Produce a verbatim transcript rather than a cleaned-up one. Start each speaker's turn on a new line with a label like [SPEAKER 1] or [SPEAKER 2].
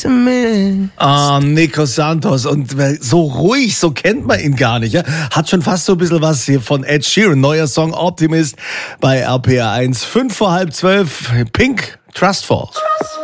[SPEAKER 1] Optimist.
[SPEAKER 2] Ah, Nico Santos. Und so ruhig, so kennt man ihn gar nicht. Ja? Hat schon fast so ein bisschen was hier von Ed Sheeran. Neuer Song Optimist bei R P R eins. Fünf vor halb zwölf. Pink, Trustfall.
[SPEAKER 1] Trust